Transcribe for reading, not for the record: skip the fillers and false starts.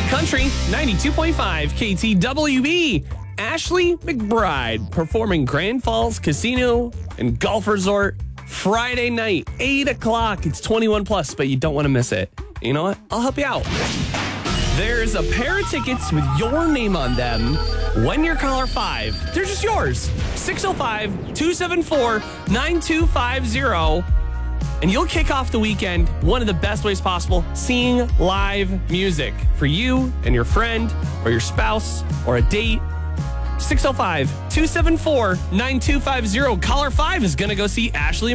Country 92.5 KTWB. Ashley McBride performing Grand Falls Casino and Golf Resort Friday night, 8 o'clock. It's 21 plus, but you don't want to miss it. You know what? I'll help you out. There's a pair of tickets with your name on them when you're caller 5. They're just yours. 605-274-9250. And you'll kick off the weekend one of the best ways possible, seeing live music for you and your friend or your spouse or a date. 605-274-9250. Caller 5 is going to go see Ashley